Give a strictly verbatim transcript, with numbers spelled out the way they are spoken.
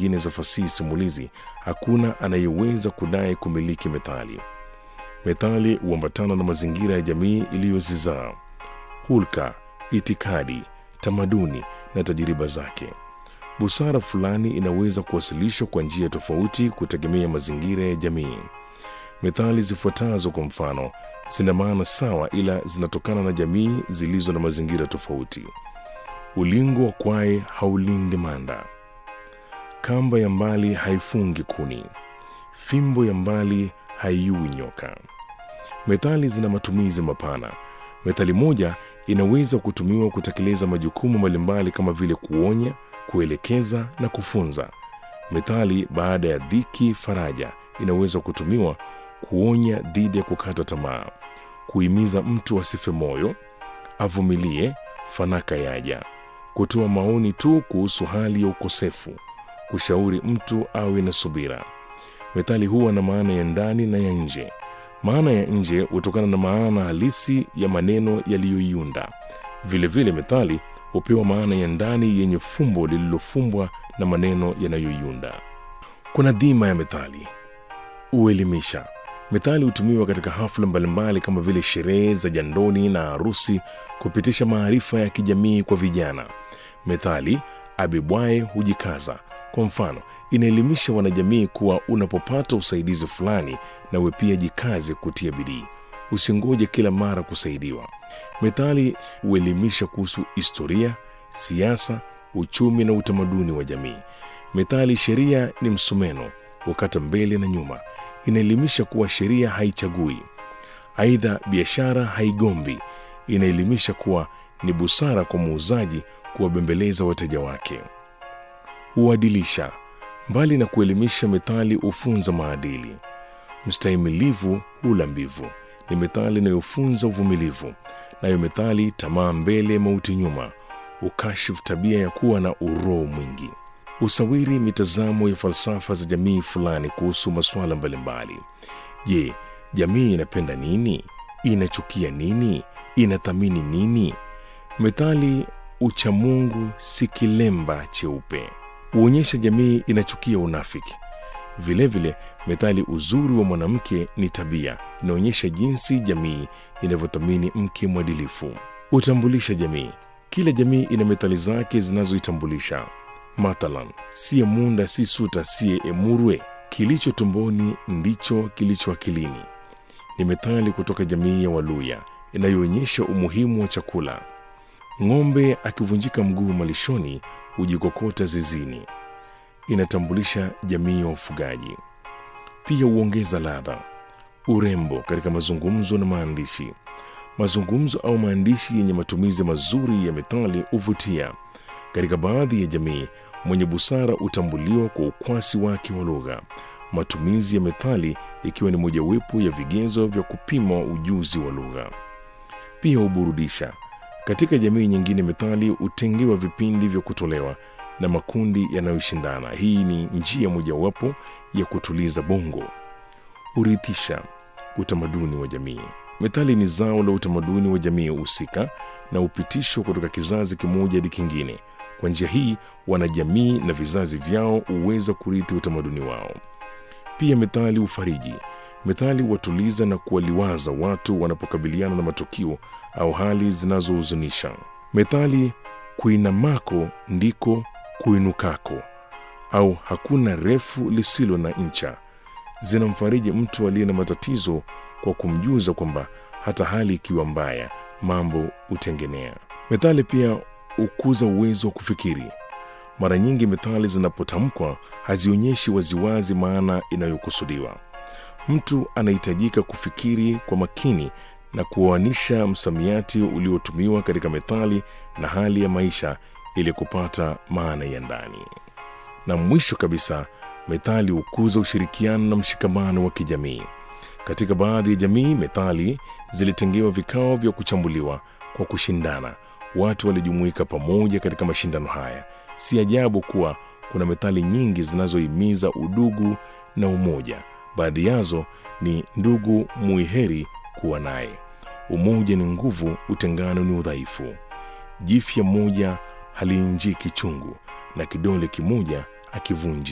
nyingine za fasihi simulizi, hakuna anayeweza kudai kumiliki methali. Methali huambatana na mazingira ya jamii iliyozizaa, hulka, itikadi, tamaduni na tajiriba zake. Busara fulani inaweza kuwasilishwa kwa njia tofauti kutegemea mazingira ya jamii. Methali zifuatazo kwa mfano zina maana sawa, ila zinatokana na jamii zilizo na mazingira tofauti. Ulingo wa kwae haulindi manda, kamba ya mbali haifungi kuni, fimbo ya mbali haiui nyoka. Methali zina matumizi mapana. Methali moja inaweza kutumiwa kutekeleza majukumu mbalimbali kama vile kuonya, kuelekeza na kufunza. Methali baada ya dhiki faraja inaweza kutumiwa kuonya dhidi ya kukata tamaa, kuhimiza mtu asife moyo, avumilie, fanaka yaja, kutoa maoni tu kuhusu hali ya ukosefu, kushauri mtu awe na subira. Methali huwa na maana ya ndani na ya nje. Maana ya nje hutokana na maana halisi ya maneno yaliyoiunda. Vile vile methali hupewa maana ya ndani yenye fumbo lililofumbwa na maneno yanayoiunda. Kuna dhima ya methali: uelimisha. Methali hutumiwa katika hafla mbalimbali kama vile sherehe za jandoni na harusi kupitisha maarifa ya kijamii kwa vijana. Methali abebwaye hujikaza, kwa mfano, inaelimisha wanajamii kuwa unapopata usaidizi fulani na wewe pia jikaze kutia bidii, usingoje kila mara kusaidiwa. Methali huelimisha kuhusu historia, siasa, uchumi na utamaduni wa jamii. Methali sheria ni msumeno, ukata mbele na nyuma, inaelimisha kuwa sheria haichagui. Aidha biashara haigombi, inaelimisha kuwa ni busara kwa muuzaji kuwabembeleza wateja wake. Huadilisha. Mbali na kuelimisha, methali hufunza maadili. Mstahimilivu hula mbivu ni methali inayofunza uvumilivu. Nayo methali tamaa mbele mauti nyuma ukashifu tabia ya kuwa na uroho mwingi. Usawiri mitazamo ya falsafa za jamii fulani kuhusu masuala mbalimbali. Je, jamii inapenda nini? Inachukia nini? Inathamini nini? Methali uchamungu si kilemba cheupe huonyesha jamii inachukia unafiki. Vile vile methali uzuri wa mwanamke ni tabia inaonyesha jinsi jamii inavyothamini mke mwadilifu. Utambulisha jamii. Kila jamii ina methali zake zinazoitambulisha. Mathalan, siye munda si suta siye emurwe, kilicho tumboni ndicho kilicho akilini. Ni methali kutoka jamii ya Waluya inayoonyesha umuhimu wa chakula. Ng'ombe akivunjika mguu malishoni hujikokota zizini. Inatambulisha jamii ya ufugaji. Pia huongeza ladha, urembo katika mazungumzo na maandishi. Mazungumzo au maandishi yenye matumizi mazuri ya methali huvutia. Katika baadhi ya jamii, mwenye busara hutambuliwa kwa ukwasi wake wa lugha. Matumizi ya methali ikiwa ni mojawapo ya vigezo vya kupima ujuzi wa lugha. Pia huburudisha. Katika jamii nyingine, methali hutengewa vipindi vya kutolewa na makundi yanayoshindana. Hii ni njia mojawapo ya kutuliza bongo. Urithisha utamaduni wa jamii. Methali ni zao la utamaduni wa jamii husika na upitishwa kutoka kizazi kimoja hadi kingine. Kwa njia hii, wanajamii na vizazi vyao huweza kurithi utamaduni wao. Pia methali ufariji. Methali huwatuliza na kuwaliwaza watu wanapokabiliana na matukio au hali zinazohuzunisha. Methali kuinamako ndiko kuinukako, au hakuna refu lisilo na ncha, zinamfariji mtu aliye na matatizo kwa kumjuza kwamba hata hali ikiwa mbaya, mambo hutengenea. Methali pia hukuza uwezo wa kufikiri. Mara nyingi methali zinapotamkwa hazionyeshi waziwazi maana inayokusudiwa. Mtu anahitajika kufikiri kwa makini na kuoanisha msamiati uliotumiwa katika methali na hali ya maisha ili kupata maana ya ndani. Na mwisho kabisa, methali hukuza ushirikiano na mshikamano wa kijamii. Katika baadhi ya jamii, methali zilitengewa vikao vya kuchambuliwa kwa kushindana. Watu walijumuika pamoja katika mashindano haya. Si ajabu kuwa kuna methali nyingi zinazohimiza udugu na umoja. Baadhi yazo ni ndugu muiheri kuwa naye, umoja ni nguvu, utengano ni udhaifu, jifya moja haliinjiki chungu, na kidole kimoja akivunji